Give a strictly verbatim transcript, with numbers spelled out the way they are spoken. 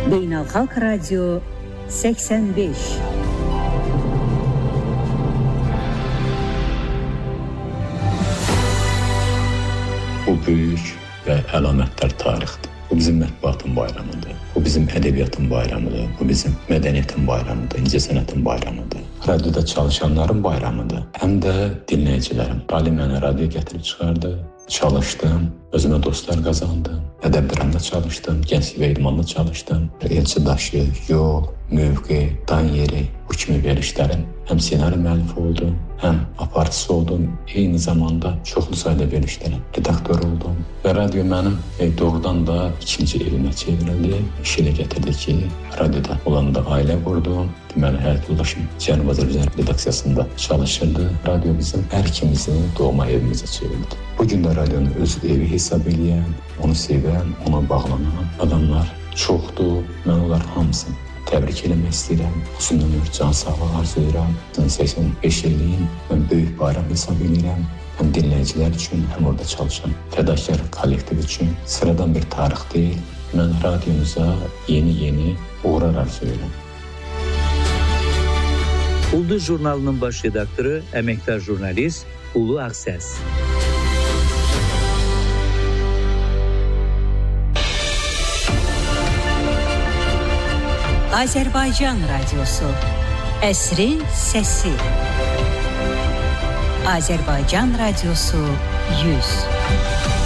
Beynəlxalq Radio səksən beş. Bu böyük və əlamətdar tarixdir. Bu bizim mətbuatın bayramıdır. Bu bizim ədəbiyyatın bayramıdır. Bu bizim mədəniyyətin bayramıdır, incəsənətin bayramıdır. Radioda çalışanların bayramıdır. Həm də dinləyicilərin. Ali mənə radio gətirib çıxardı. Çalışdım, özümə dostlar qazandım. Ədəb dramda çalışdım, gənclik və idmanda çalışdım. Elçidaşı, yol, mövqe, dan yeri, bu kimi verilişlərin həm senari müəllifi oldum, həm aparıcısı oldum. Eyni zamanda çoxlu sayda verilişlərin redaktor oldum. Və radio mənim e, doğrudan da ikinci evimə çevrildi. İş elə gətirdi ki, radioda olanda ailə qurdum. Deməli, həyat yoldaşım Cənubi Azərbaycan redaksiyasında çalışırdı. Radio bizim hər ikimizin doğma evimizə çevrildi. Bugün də radionu öz evi hesab eləyən, onu sevən, ona bağlanan adamlar çoxdur. Mən onlar hamısını təbrik eləmək istəyirəm. Xüsusən ömür, can sağlığı arzulayıram. səksən beş illiyin mən böyük bayram hesab edirəm. Həm dinləyicilər üçün, həm orada çalışan fədakar kollektiv üçün sıradan bir tarix deyil. Mən radiomuza yeni-yeni uğurlar arzulayıram. Ulduz jurnalının baş redaktoru, əməkdar jurnalist Ulu Ağsəs. Azərbaycan Radiosu, əsrin səsi. Azərbaycan Radiosu yüz.